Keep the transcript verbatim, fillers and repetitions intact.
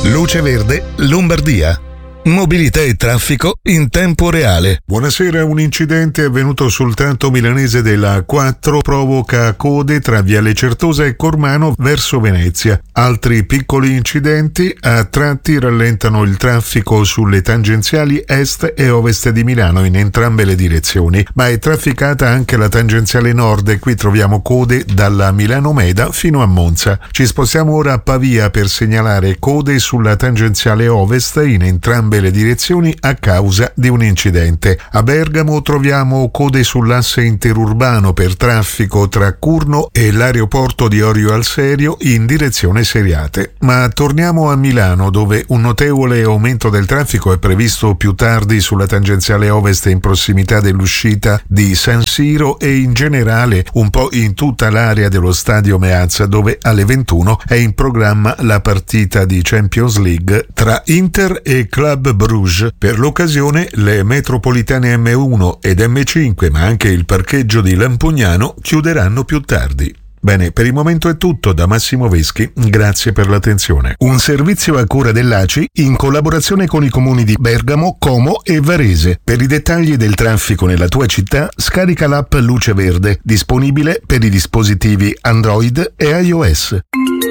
Luce Verde, Lombardia. Mobilità e traffico in tempo reale. Buonasera, un incidente avvenuto sul tratto milanese della A quattro provoca code tra Viale Certosa e Cormano verso Venezia. Altri piccoli incidenti a tratti rallentano il traffico sulle tangenziali est e ovest di Milano in entrambe le direzioni, ma è trafficata anche la tangenziale nord e qui troviamo code dalla Milano Meda fino a Monza. Ci spostiamo ora a Pavia per segnalare code sulla tangenziale ovest in entrambe le direzioni a causa di un incidente. A Bergamo troviamo code sull'asse interurbano per traffico tra Curno e l'aeroporto di Orio al Serio in direzione Seriate. Ma torniamo a Milano, dove un notevole aumento del traffico è previsto più tardi sulla tangenziale ovest in prossimità dell'uscita di San Siro e in generale un po' in tutta l'area dello stadio Meazza, dove alle ventuno è in programma la partita di Champions League tra Inter e Club Bruges. Per l'occasione le metropolitane M uno ed M cinque, ma anche il parcheggio di Lampugnano, chiuderanno più tardi. Bene, per il momento è tutto da Massimo Veschi, grazie per l'attenzione. Un servizio a cura dell'A C I in collaborazione con i comuni di Bergamo, Como e Varese. Per i dettagli del traffico nella tua città, scarica l'app Luce Verde, disponibile per i dispositivi Android e iOS.